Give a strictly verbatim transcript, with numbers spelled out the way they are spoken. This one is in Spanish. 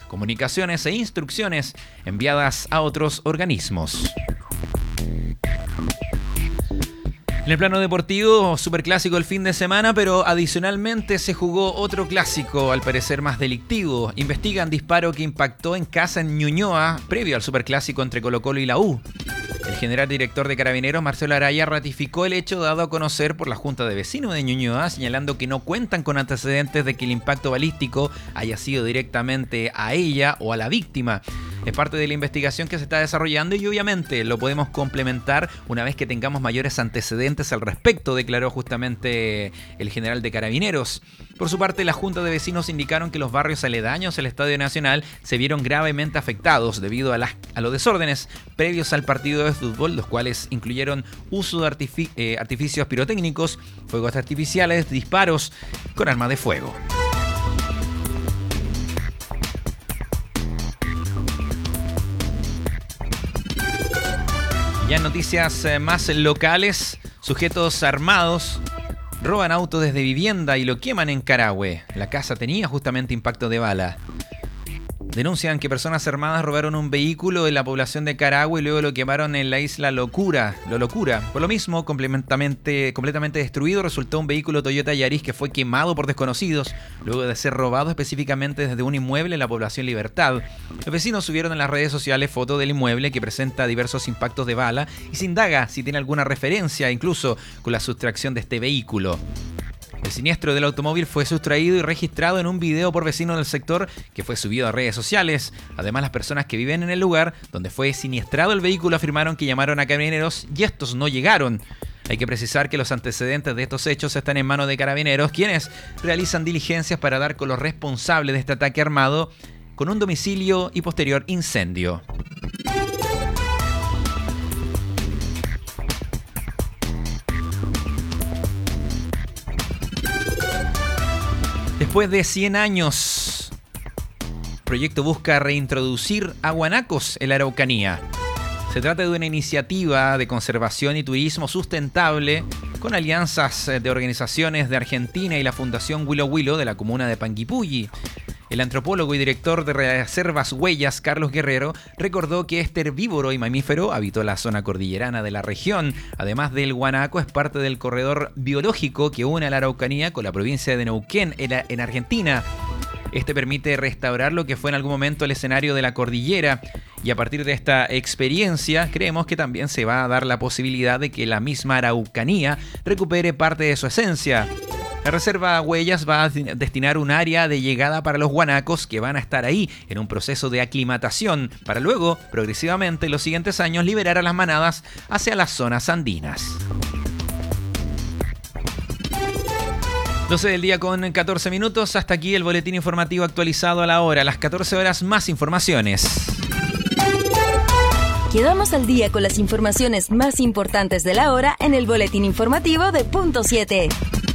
comunicaciones e instrucciones enviadas a otros organismos. En el plano deportivo, superclásico el fin de semana, pero adicionalmente se jugó otro clásico, al parecer más delictivo. Investigan disparo que impactó en casa en Ñuñoa, previo al superclásico entre Colo-Colo y la U. El general director de Carabineros, Marcelo Araya, ratificó el hecho dado a conocer por la Junta de Vecinos de Ñuñoa, señalando que no cuentan con antecedentes de que el impacto balístico haya sido directamente a ella o a la víctima. Es parte de la investigación que se está desarrollando y obviamente lo podemos complementar una vez que tengamos mayores antecedentes al respecto, declaró justamente el general de Carabineros. Por su parte, la Junta de Vecinos indicaron que los barrios aledaños al Estadio Nacional se vieron gravemente afectados debido a, las, a los desórdenes previos al partido de fútbol, los cuales incluyeron uso de artific- eh, artificios pirotécnicos, fuegos artificiales, disparos con armas de fuego. Ya en noticias más locales, sujetos armados roban autos desde vivienda y lo queman en Carahue. La casa tenía justamente impacto de bala. Denuncian que personas armadas robaron un vehículo en la población de Carahue y luego lo quemaron en la isla Locura. Lo Locura. Por lo mismo, completamente, completamente destruido, resultó un vehículo Toyota Yaris que fue quemado por desconocidos, luego de ser robado específicamente desde un inmueble en la población Libertad. Los vecinos subieron en las redes sociales fotos del inmueble que presenta diversos impactos de bala y se indaga si tiene alguna referencia, incluso con la sustracción de este vehículo. El siniestro del automóvil fue sustraído y registrado en un video por vecinos del sector que fue subido a redes sociales. Además, las personas que viven en el lugar donde fue siniestrado el vehículo afirmaron que llamaron a Carabineros y estos no llegaron. Hay que precisar que los antecedentes de estos hechos están en manos de Carabineros, quienes realizan diligencias para dar con los responsables de este ataque armado con un domicilio y posterior incendio. Después de cien años, el proyecto busca reintroducir a guanacos en la Araucanía. Se trata de una iniciativa de conservación y turismo sustentable con alianzas de organizaciones de Argentina y la Fundación Huilo Huilo de la comuna de Panguipulli. El antropólogo y director de Reservas Huellas, Carlos Guerrero, recordó que este herbívoro y mamífero habitó la zona cordillerana de la región. Además del guanaco, es parte del corredor biológico que une a la Araucanía con la provincia de Neuquén, en Argentina. Este permite restaurar lo que fue en algún momento el escenario de la cordillera. Y a partir de esta experiencia, creemos que también se va a dar la posibilidad de que la misma Araucanía recupere parte de su esencia. La Reserva Huellas va a destinar un área de llegada para los guanacos que van a estar ahí en un proceso de aclimatación para luego, progresivamente, en los siguientes años, liberar a las manadas hacia las zonas andinas. doce del día con catorce minutos. Hasta aquí el boletín informativo actualizado a la hora. A las catorce horas, más informaciones. Quedamos al día con las informaciones más importantes de la hora en el boletín informativo de Punto siete.